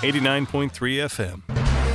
89.3 FM.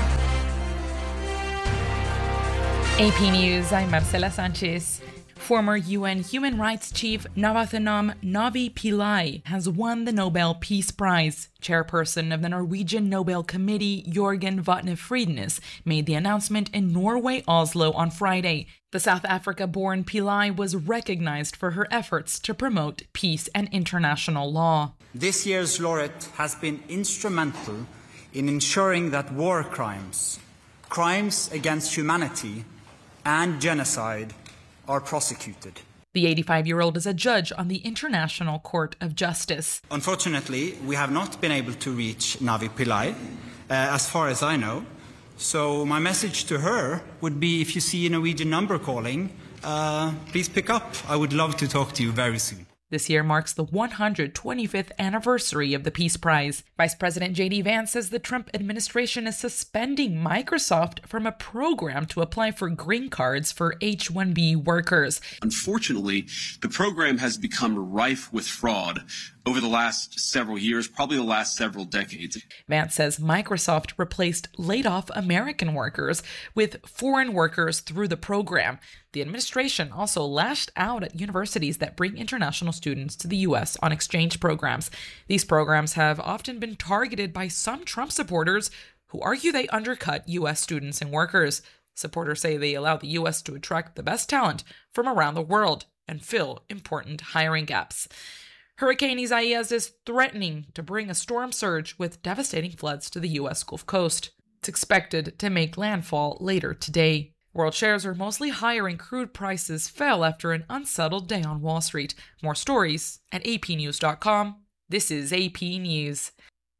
AP News, I'm Marcela Sanchez. Former UN Human Rights Chief Navathanam Navi Pillai has won the Nobel Peace Prize. Chairperson of the Norwegian Nobel Committee, Jorgen Vatne Friednes, made the announcement in Norway, Oslo on Friday. The South Africa-born Pillai was recognized for her efforts to promote peace and international law. This year's laureate has been instrumental in ensuring that war crimes, crimes against humanity, and genocide are prosecuted. The 85-year-old is a judge on the International Court of Justice. Unfortunately, we have not been able to reach Navi Pillai, as far as I know. So my message to her would be, if you see a Norwegian number calling, please pick up. I would love to talk to you very soon. This year marks the 125th anniversary of the Peace Prize. Vice President J.D. Vance says the Trump administration is suspending Microsoft from a program to apply for green cards for H-1B workers. Unfortunately, the program has become rife with fraud over the last several years, probably the last several decades. Vance says Microsoft replaced laid-off American workers with foreign workers through the program. The administration also lashed out at universities that bring international students to the U.S. on exchange programs. These programs have often been targeted by some Trump supporters who argue they undercut U.S. students and workers. Supporters say they allow the U.S. to attract the best talent from around the world and fill important hiring gaps. Hurricane Isaias is threatening to bring a storm surge with devastating floods to the U.S. Gulf Coast. It's expected to make landfall later today. World shares are mostly higher and crude prices fell after an unsettled day on Wall Street. More stories at apnews.com. This is AP News.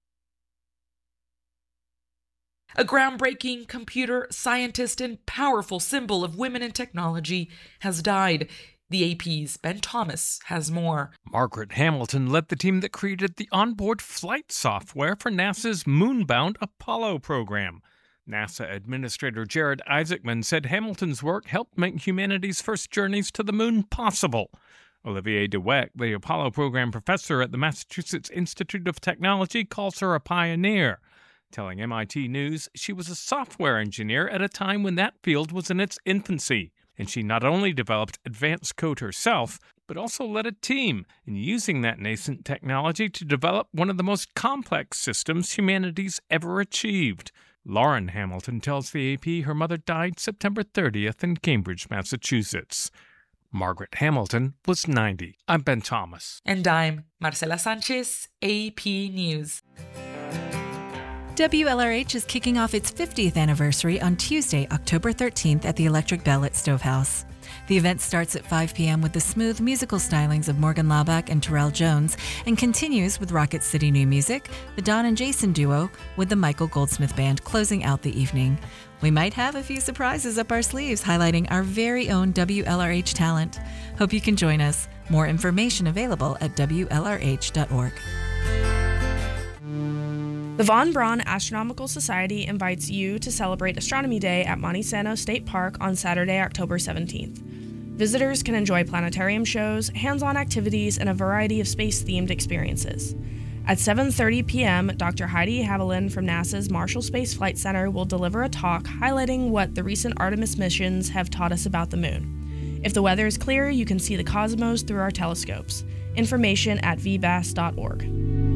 A groundbreaking computer scientist and powerful symbol of women in technology has died. The AP's Ben Thomas has more. Margaret Hamilton led the team that created the onboard flight software for NASA's moonbound Apollo program. NASA Administrator Jared Isaacman said Hamilton's work helped make humanity's first journeys to the moon possible. Olivier Dweck, the Apollo program professor at the Massachusetts Institute of Technology, calls her a pioneer, telling MIT News she was a software engineer at a time when that field was in its infancy. And she not only developed advanced code herself, but also led a team in using that nascent technology to develop one of the most complex systems humanity's ever achieved. Lauren Hamilton tells the AP her mother died September 30th in Cambridge, Massachusetts. Margaret Hamilton was 90. I'm Ben Thomas. And I'm Marcela Sanchez, AP News. WLRH is kicking off its 50th anniversary on Tuesday, October 13th at the Electric Bell at Stovehouse. The event starts at 5 p.m. with the smooth musical stylings of Morgan Laubach and Terrell Jones and continues with Rocket City New Music, the Don and Jason duo, with the Michael Goldsmith Band closing out the evening. We might have a few surprises up our sleeves highlighting our very own WLRH talent. Hope you can join us. More information available at WLRH.org. The Von Braun Astronomical Society invites you to celebrate Astronomy Day at Monte Sano State Park on Saturday, October 17th. Visitors can enjoy planetarium shows, hands-on activities, and a variety of space-themed experiences. At 7:30 p.m., Dr. Heidi Haviland from NASA's Marshall Space Flight Center will deliver a talk highlighting what the recent Artemis missions have taught us about the moon. If the weather is clear, you can see the cosmos through our telescopes. Information at vbas.org.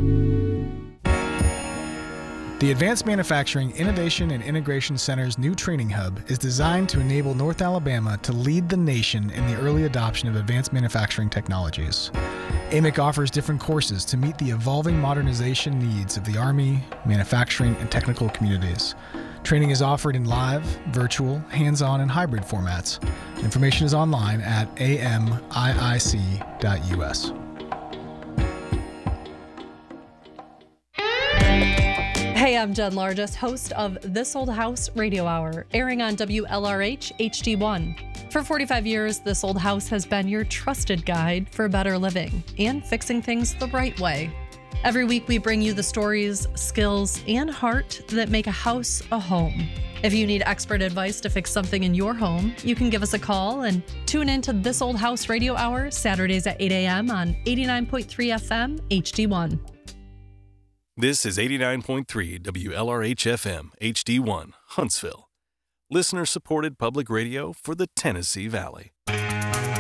The Advanced Manufacturing Innovation and Integration Center's new training hub is designed to enable North Alabama to lead the nation in the early adoption of advanced manufacturing technologies. AMIC offers different courses to meet the evolving modernization needs of the Army, manufacturing, and technical communities. Training is offered in live, virtual, hands-on, and hybrid formats. Information is online at amiic.us. Hey, I'm Jen Largess, host of This Old House Radio Hour, airing on WLRH HD1. For 45 years, This Old House has been your trusted guide for better living and fixing things the right way. Every week, we bring you the stories, skills, and heart that make a house a home. If you need expert advice to fix something in your home, you can give us a call and tune in to This Old House Radio Hour, Saturdays at 8 a.m. on 89.3 FM HD1. This is 89.3 WLRH-FM HD1, Huntsville. Listener-supported public radio for the Tennessee Valley.